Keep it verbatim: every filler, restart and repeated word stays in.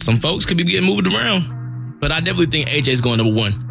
some folks could be getting moved around. But I definitely think A J's going number one.